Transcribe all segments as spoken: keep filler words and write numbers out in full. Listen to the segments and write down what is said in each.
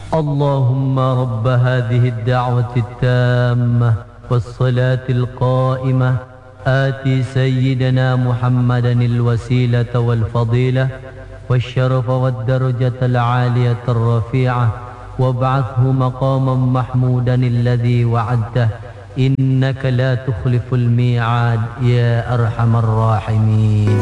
اللهم رب هذه الدعوة التامة والصلاة القائمة آتي سيدنا محمدا الوسيلة والفضيلة والشرف والدرجة العالية الرفيعة وابعثه مقاما محمودا الذي وعدته إنك لا تخلف الميعاد يا أرحم الراحمين.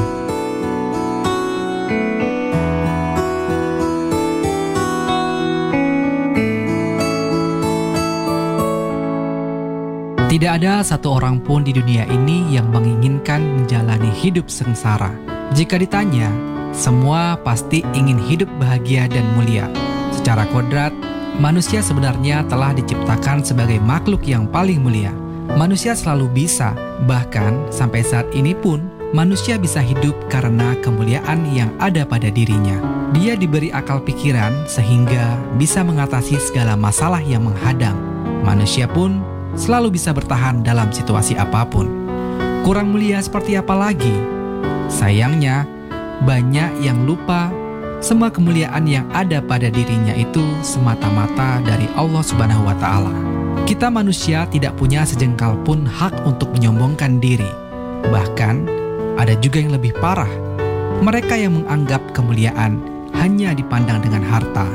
Tidak ada satu orang pun di dunia ini yang menginginkan menjalani hidup sengsara. Jika ditanya, semua pasti ingin hidup bahagia dan mulia. Secara kodrat, manusia sebenarnya telah diciptakan sebagai makhluk yang paling mulia. Manusia selalu bisa, bahkan sampai saat ini pun, manusia bisa hidup karena kemuliaan yang ada pada dirinya. Dia diberi akal pikiran sehingga bisa mengatasi segala masalah yang menghadang. Manusia pun selalu bisa bertahan dalam situasi apapun. Kurang mulia seperti apa lagi? Sayangnya, banyak yang lupa semua kemuliaan yang ada pada dirinya itu semata-mata dari Allah Subhanahu wa Ta'ala. Kita manusia tidak punya sejengkal pun hak untuk menyombongkan diri. Bahkan, ada juga yang lebih parah. Mereka yang menganggap kemuliaan hanya dipandang dengan harta.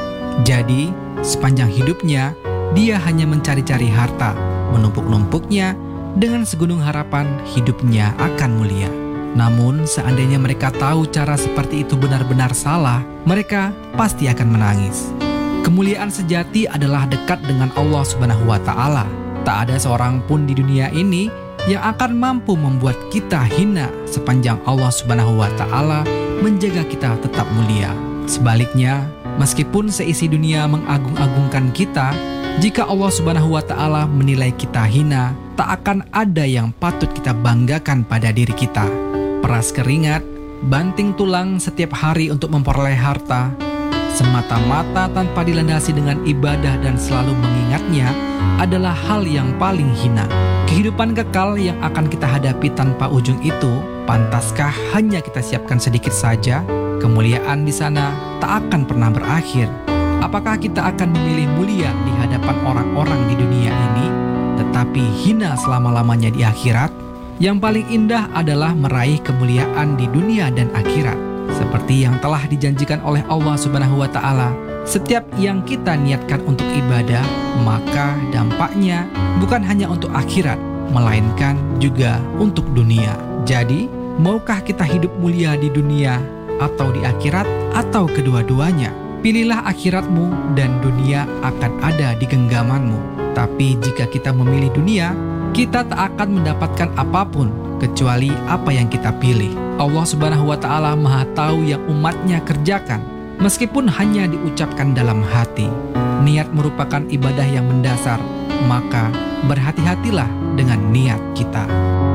Jadi, sepanjang hidupnya, dia hanya mencari-cari harta, menumpuk-numpuknya, dengan segunung harapan hidupnya akan mulia. Namun, seandainya mereka tahu cara seperti itu benar-benar salah, mereka pasti akan menangis. Kemuliaan sejati adalah dekat dengan Allah Subhanahu wa Ta'ala. Tak ada seorang pun di dunia ini yang akan mampu membuat kita hina sepanjang Allah Subhanahu wa Ta'ala menjaga kita tetap mulia. Sebaliknya, meskipun seisi dunia mengagung-agungkan kita, jika Allah Subhanahu wa Ta'ala menilai kita hina, tak akan ada yang patut kita banggakan pada diri kita. Peras keringat, banting tulang setiap hari untuk memperoleh harta, semata-mata tanpa dilandasi dengan ibadah dan selalu mengingatnya, adalah hal yang paling hina. Kehidupan kekal yang akan kita hadapi tanpa ujung itu, pantaskah hanya kita siapkan sedikit saja? Kemuliaan di sana tak akan pernah berakhir. Apakah kita akan memilih mulia di hadapan orang-orang di dunia ini, tetapi hina selama-lamanya di akhirat? Yang paling indah adalah meraih kemuliaan di dunia dan akhirat. Seperti yang telah dijanjikan oleh Allah Subhanahu wa Ta'ala, setiap yang kita niatkan untuk ibadah, maka dampaknya bukan hanya untuk akhirat, melainkan juga untuk dunia. Jadi, maukah kita hidup mulia di dunia atau di akhirat, atau kedua-duanya? Pilihlah akhiratmu dan dunia akan ada di genggamanmu. Tapi jika kita memilih dunia, kita tak akan mendapatkan apapun kecuali apa yang kita pilih. Allah Subhanahu wa Ta'ala Maha tahu yang umatnya kerjakan, meskipun hanya diucapkan dalam hati. Niat merupakan ibadah yang mendasar, maka berhati-hatilah dengan niat kita.